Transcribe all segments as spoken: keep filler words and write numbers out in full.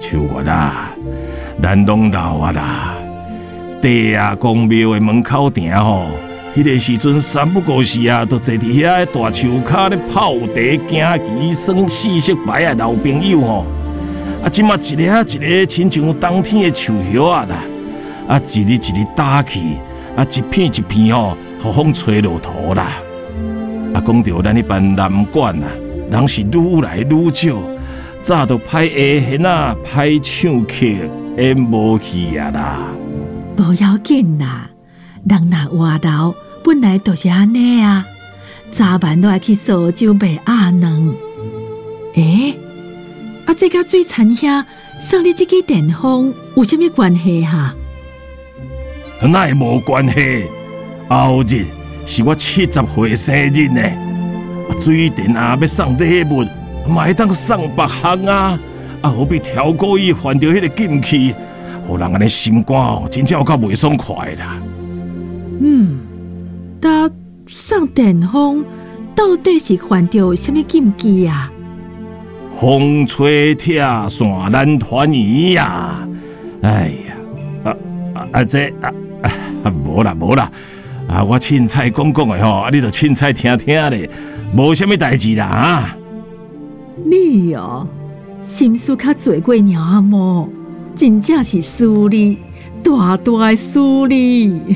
秋月啊，咱拢老啊啦。地啊，公庙的门口埕吼，迄个时阵三不五时啊，都坐伫遐大树骹咧泡茶、行棋、算四色牌啊，老朋友吼。啊，即马一个啊一个，亲像冬天的树叶啊啦，啊一日一日打去，啊一片一片吼，互风吹落土啦。啊，讲到咱迄班南管啊，人是愈来愈少，早都歹下弦啊，歹唱曲，演无去啊啦。 无要紧啦，人若活老，本来就是安尼啊。早晚都爱去烧酒卖鸭卵。诶、欸，啊，这甲水田遐送你这支电风有啥物关系哈？ 哪会无关系？后日是我七十岁生日呢。水电啊，要送礼物，嘛会当送别项啊。啊，何必挑故意犯着迄个禁忌？互人安尼心肝哦，真正有够袂爽快啦。 嗯，但送电风到底是犯着什么禁忌啊？ 风吹铁线难团圆呀！哎呀，啊啊啊这啊啊无啦无啦，啊我凊彩讲讲的吼，啊你着凊彩听听咧，无啥物代志啦啊。 你哦，心思较做过鸟啊么？真正是思你，大大的思你。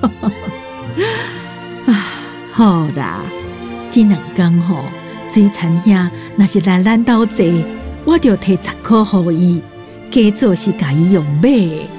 啊，好啦，这两天吼，水田兄若是来咱兜坐，我就摕十块互伊，假做是甲伊用买的。